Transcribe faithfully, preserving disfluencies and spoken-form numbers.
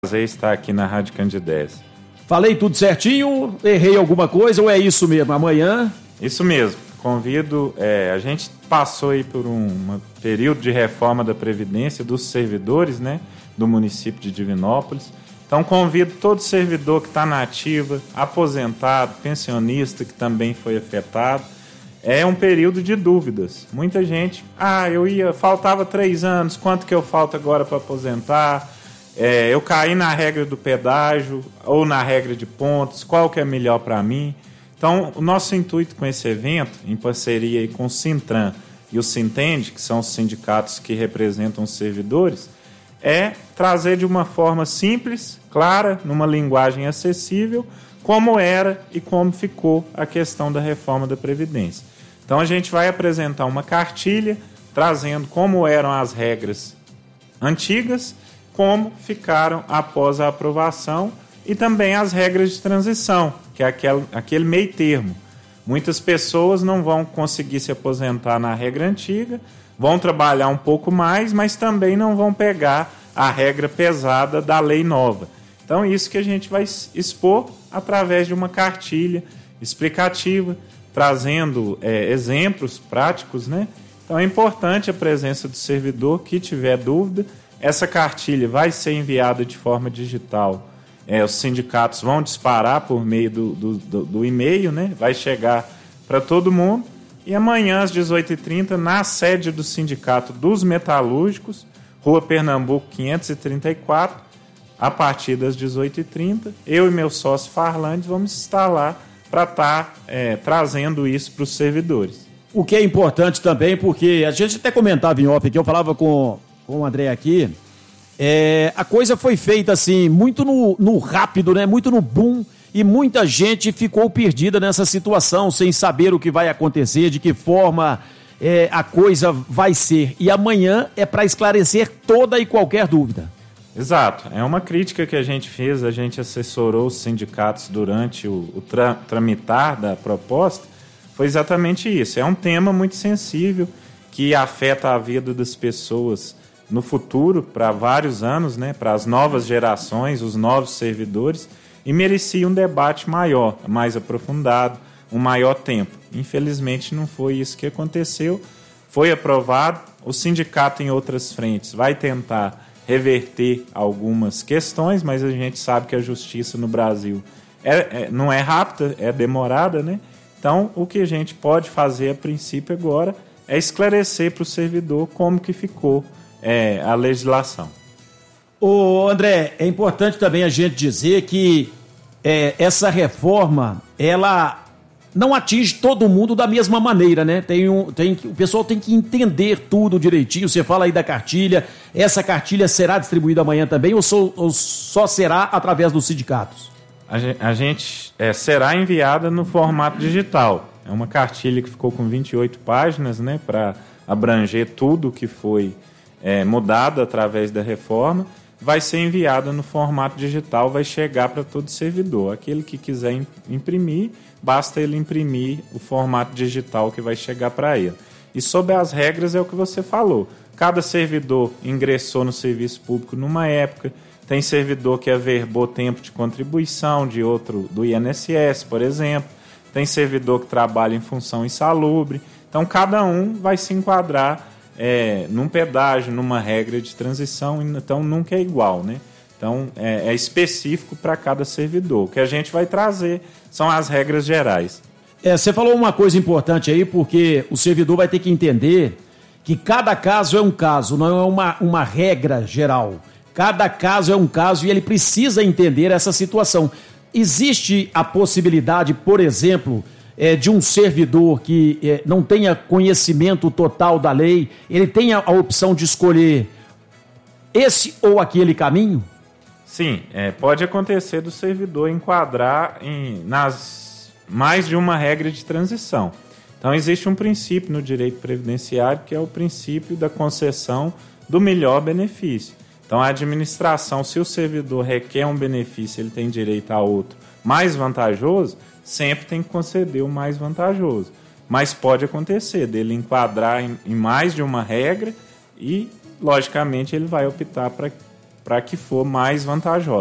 prazer estar aqui na Rádio Candidez. Falei tudo certinho? Errei alguma coisa ou é isso mesmo? Amanhã? Isso mesmo. Convido, é, a gente passou aí por um, um período de reforma da Previdência dos servidores, né, do município de Divinópolis. Então convido todo servidor que está na ativa, aposentado, pensionista que também foi afetado. É um período de dúvidas. Muita gente, ah, eu ia, faltava três anos, quanto que eu falta agora para aposentar? É, eu caí na regra do pedágio ou na regra de pontos, qual que é melhor para mim? Então, o nosso intuito com esse evento, em parceria aí com o Sintran e o Sintende, que são os sindicatos que representam os servidores, é trazer de uma forma simples, clara, numa linguagem acessível, como era e como ficou a questão da reforma da Previdência. Então, a gente vai apresentar uma cartilha trazendo como eram as regras antigas, como ficaram após a aprovação e também as regras de transição, que é aquele, aquele meio termo. Muitas pessoas não vão conseguir se aposentar na regra antiga, vão trabalhar um pouco mais, mas também não vão pegar a regra pesada da lei nova. Então, isso que a gente vai expor através de uma cartilha explicativa, trazendo é, exemplos práticos, né? Então, é importante a presença do servidor que tiver dúvida. Essa cartilha vai ser enviada de forma digital. É, os sindicatos vão disparar por meio do, do, do, do e-mail, né? Vai chegar para todo mundo. E amanhã, às dezoito e trinta, na sede do Sindicato dos Metalúrgicos, Rua Pernambuco quinhentos e trinta e quatro, a partir das dezoito e trinta, eu e meu sócio Farlandes vamos estar lá para estar tá, é, trazendo isso para os servidores. O que é importante também, porque a gente até comentava em off aqui, eu falava com, com o André aqui, é, a coisa foi feita assim, muito no, no rápido, né? Muito no boom, e muita gente ficou perdida nessa situação, sem saber o que vai acontecer, de que forma é, a coisa vai ser. E amanhã é para esclarecer toda e qualquer dúvida. Exato, é uma crítica que a gente fez, a gente assessorou os sindicatos durante o, o tra- tramitar da proposta, foi exatamente isso. É um tema muito sensível que afeta a vida das pessoas no futuro, para vários anos, né, para as novas gerações, os novos servidores, e merecia um debate maior, mais aprofundado, um maior tempo. Infelizmente não foi isso que aconteceu, foi aprovado, o sindicato em outras frentes vai tentar reverter algumas questões, mas a gente sabe que a justiça no Brasil é, é, não é rápida, é demorada, né? Então, o que a gente pode fazer a princípio agora é esclarecer para o servidor como que ficou é, a legislação. Ô André, é importante também a gente dizer que é, essa reforma, ela não atinge todo mundo da mesma maneira, né? Tem um, tem, o pessoal tem que entender tudo direitinho. Você fala aí da cartilha, essa cartilha será distribuída amanhã também ou só, ou só será através dos sindicatos? A gente, a gente é, será enviada no formato digital. É uma cartilha que ficou com vinte e oito páginas, né? Para abranger tudo que foi é, mudado através da reforma. Vai ser enviada no formato digital, vai chegar para todo servidor. Aquele que quiser imprimir, basta ele imprimir o formato digital que vai chegar para ele. E sobre as regras é o que você falou. Cada servidor ingressou no serviço público numa época, tem servidor que averbou tempo de contribuição de outro do I N S S, por exemplo, tem servidor que trabalha em função insalubre. Então cada um vai se enquadrar É, num pedágio, numa regra de transição, então nunca é igual, né? Então é, é específico para cada servidor. O que a gente vai trazer são as regras gerais. É, você falou uma coisa importante aí, porque o servidor vai ter que entender que cada caso é um caso, não é uma, uma regra geral. Cada caso é um caso e ele precisa entender essa situação. Existe a possibilidade, por exemplo, É, de um servidor que é, não tenha conhecimento total da lei, ele tenha a opção de escolher esse ou aquele caminho? Sim, é, pode acontecer do servidor enquadrar em, nas mais de uma regra de transição. Então existe um princípio no direito previdenciário que é o princípio da concessão do melhor benefício. Então a administração, se o servidor requer um benefício, ele tem direito a outro mais vantajoso, sempre tem que conceder o mais vantajoso. Mas pode acontecer dele enquadrar em, em mais de uma regra e, logicamente, ele vai optar para para que for mais vantajosa.